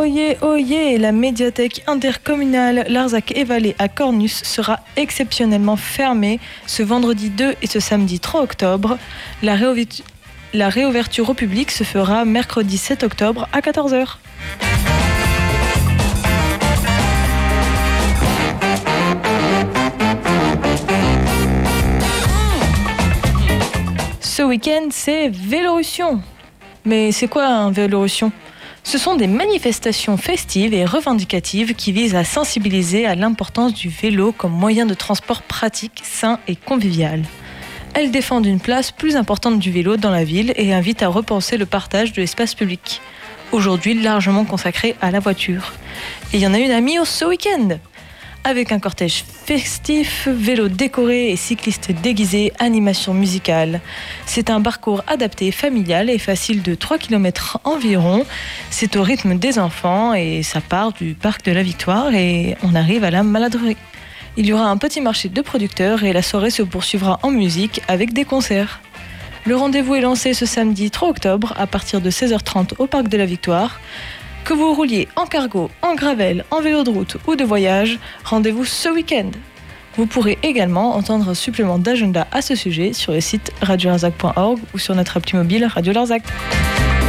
Oyez, oyez, la médiathèque intercommunale Larzac et Vallée à Cornus sera exceptionnellement fermée ce vendredi 2 et ce samedi 3 octobre. La réouverture au public se fera mercredi 7 octobre à 14h. Ce week-end, c'est Vélorussion. Mais c'est quoi un Vélorussion ? Ce sont des manifestations festives et revendicatives qui visent à sensibiliser à l'importance du vélo comme moyen de transport pratique, sain et convivial. Elles défendent une place plus importante du vélo dans la ville et invitent à repenser le partage de l'espace public, aujourd'hui largement consacré à la voiture. Et il y en a une à Millau ce week-end, avec un cortège festif, vélo décoré et cyclistes déguisés, animation musicale. C'est un parcours adapté, familial et facile de 3 km environ. C'est au rythme des enfants et ça part du parc de la Victoire et on arrive à la Maladrerie. Il y aura un petit marché de producteurs et la soirée se poursuivra en musique avec des concerts. Le rendez-vous est lancé ce samedi 3 octobre à partir de 16h30 au parc de la Victoire. Que vous rouliez en cargo, en gravel, en vélo de route ou de voyage, rendez-vous ce week-end. Vous pourrez également entendre un supplément d'agenda à ce sujet sur le site radiolarzac.org ou sur notre appli mobile Radio Larzac.